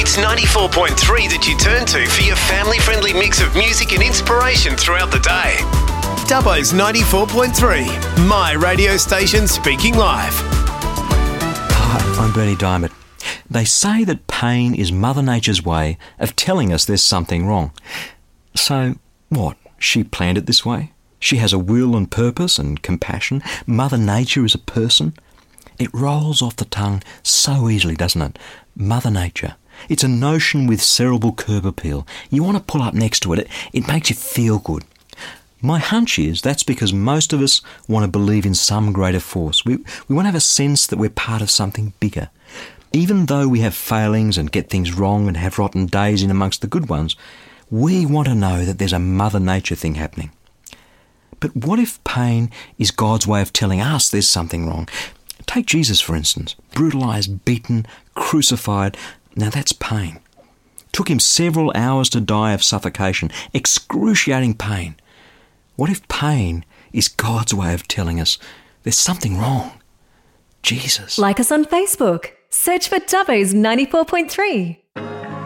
It's 94.3 that you turn to for your family-friendly mix of music and inspiration throughout the day. Dubbo's 94.3, my radio station speaking live. Hi, I'm Bernie Diamond. They say that pain is Mother Nature's way of telling us there's something wrong. So, what? She planned it this way? She has a will and purpose and compassion? Mother Nature is a person? It rolls off the tongue so easily, doesn't it? Mother Nature. It's a notion with cerebral curb appeal. You want to pull up next to it. It makes you feel good. My hunch is that's because most of us want to believe in some greater force. We want to have a sense that we're part of something bigger. Even though we have failings and get things wrong and have rotten days in amongst the good ones, we want to know that there's a Mother Nature thing happening. But what if pain is God's way of telling us there's something wrong? Take Jesus, for instance. Brutalised, beaten, crucified. Now that's pain. Took him several hours to die of suffocation. Excruciating pain. What if pain is God's way of telling us there's something wrong? Jesus. Like us on Facebook. Search for Dubbo's 94.3.